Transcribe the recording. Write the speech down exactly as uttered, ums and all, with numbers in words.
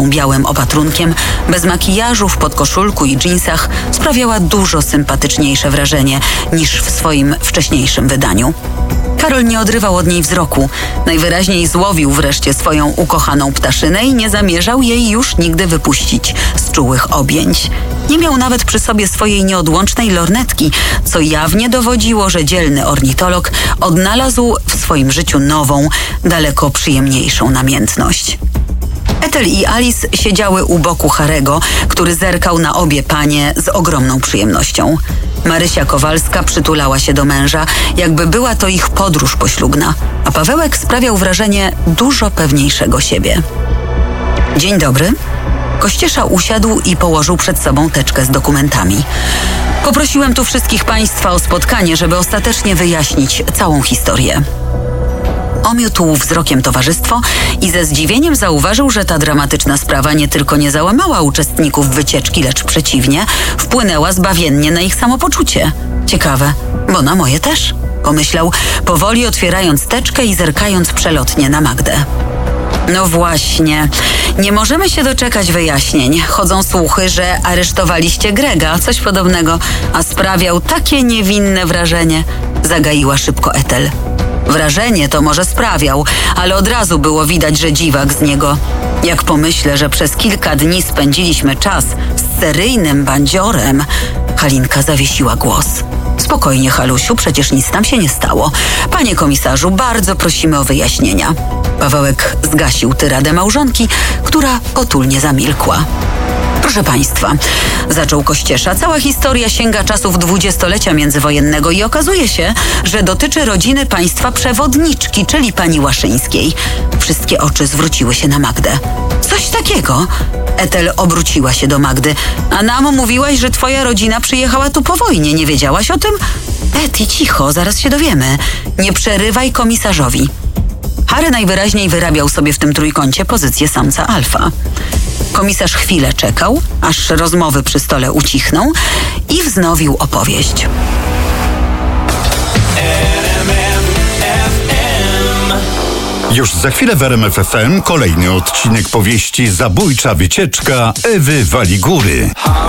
prostą, białym opatrunkiem, bez makijażu, w podkoszulku i dżinsach sprawiała dużo sympatyczniejsze wrażenie niż w swoim wcześniejszym wydaniu. Karol nie odrywał od niej wzroku. Najwyraźniej złowił wreszcie swoją ukochaną ptaszynę i nie zamierzał jej już nigdy wypuścić z czułych objęć. Nie miał nawet przy sobie swojej nieodłącznej lornetki, co jawnie dowodziło, że dzielny ornitolog odnalazł w swoim życiu nową, daleko przyjemniejszą namiętność. Ethel i Alice siedziały u boku Harego, który zerkał na obie panie z ogromną przyjemnością. Marysia Kowalska przytulała się do męża, jakby była to ich podróż poślubna, a Pawełek sprawiał wrażenie dużo pewniejszego siebie. Dzień dobry. Kościesza usiadł i położył przed sobą teczkę z dokumentami. Poprosiłem tu wszystkich państwa o spotkanie, żeby ostatecznie wyjaśnić całą historię. Omiótł wzrokiem towarzystwo i ze zdziwieniem zauważył, że ta dramatyczna sprawa nie tylko nie załamała uczestników wycieczki, lecz przeciwnie, wpłynęła zbawiennie na ich samopoczucie. Ciekawe, bo na moje też, pomyślał, powoli otwierając teczkę i zerkając przelotnie na Magdę. No właśnie, nie możemy się doczekać wyjaśnień. Chodzą słuchy, że aresztowaliście Grega, coś podobnego, a sprawiał takie niewinne wrażenie, zagaiła szybko Ethel. Wrażenie to może sprawiał, ale od razu było widać, że dziwak z niego. Jak pomyślę, że przez kilka dni spędziliśmy czas z seryjnym bandziorem. Halinka zawiesiła głos. Spokojnie, Halusiu, przecież nic tam się nie stało. Panie komisarzu, bardzo prosimy o wyjaśnienia. Pawełek zgasił tyradę małżonki, która potulnie zamilkła. Proszę państwa, zaczął Kościesza, cała historia sięga czasów dwudziestolecia międzywojennego i okazuje się, że dotyczy rodziny państwa przewodniczki, czyli pani Łaszyńskiej. Wszystkie oczy zwróciły się na Magdę. Coś takiego? Ethel obróciła się do Magdy. A nam mówiłaś, że twoja rodzina przyjechała tu po wojnie. Nie wiedziałaś o tym? Eti, cicho, zaraz się dowiemy. Nie przerywaj komisarzowi. Harry najwyraźniej wyrabiał sobie w tym trójkącie pozycję samca alfa. Komisarz chwilę czekał, aż rozmowy przy stole ucichną i wznowił opowieść. Już za chwilę w R M F F M kolejny odcinek powieści Zabójcza wycieczka Ewy Waligóry.